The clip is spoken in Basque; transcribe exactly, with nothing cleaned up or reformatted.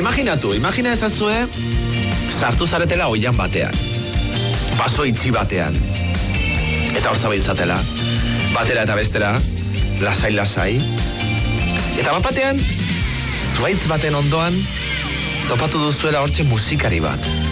imaginatu, imagina ezazue, sartu zaretela oian batean. Baso itxi batean. Eta hor zabiltzatela. Batera eta bestera, lasai-lasai. Eta bat batean, zuaitz baten ondoan, topatu duzuela hortxe musikari bat.